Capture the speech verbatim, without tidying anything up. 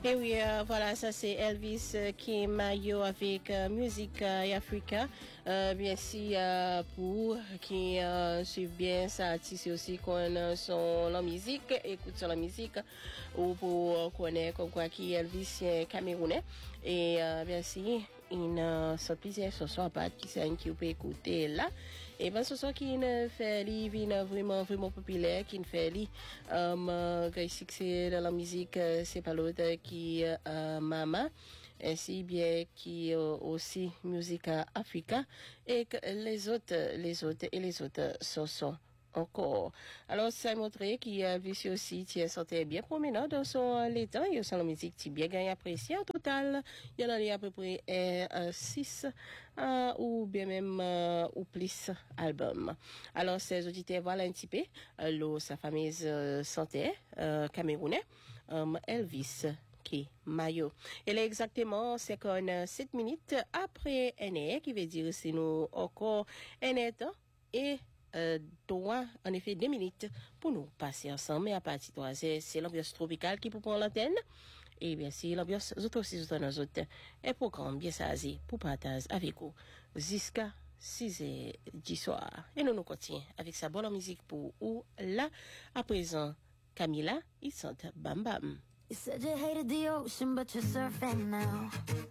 Et oui, euh, voilà, ça c'est Elvis euh, qui est maillot avec euh, Musique euh, Africa. Euh, bien si euh, pour qui euh, suivent bien ça, artiste aussi qu'on son la musique, écoute sur la musique ou pour connaître comme quoi qui Elvis est camerounais. Et euh, bien si il euh, sont plusieurs ce soir pas qui c'est qui peut écouter là. Et ben ce soir qui ne fait lui vient vraiment vraiment populaire qui ne fait lui euh que succès dans la musique c'est pas l'autre qui euh, Mama ainsi bien qui euh, aussi musique Africa et que les autres les autres et les autres sont sont encore. Alors, ça montré qu'il a vu aussi, qui sentait bien promenant dans son l'état, il y a son musique qui bien gagné apprécié. En total, il y en a à peu près euh, six, euh, ou bien même, euh, ou plus albums. Alors, ces auditeurs, voilà un petit peu, euh, l'eau, sa fameuse euh, santé, euh, camerounais, euh, Elvis. Qui Mayo. Elle est exactement cinquante-sept minutes après N E, qui veut dire c'est nous encore N E temps et Euh, droit, en effet, deux minutes pour nous passer ensemble. Mais à partir de trois heures, c'est l'ambiance tropicale qui peut prendre l'antenne. Et bien, c'est l'ambiance autres aussi, autres dans autres. Un programme bien saisi pour partager avec vous. Jusqu'à six heures du soir. Et nous nous continuons avec sa bonne musique pour vous. Là, à présent, Camila, il chante Bam Bam. You said you hated the ocean, but you're surfing now.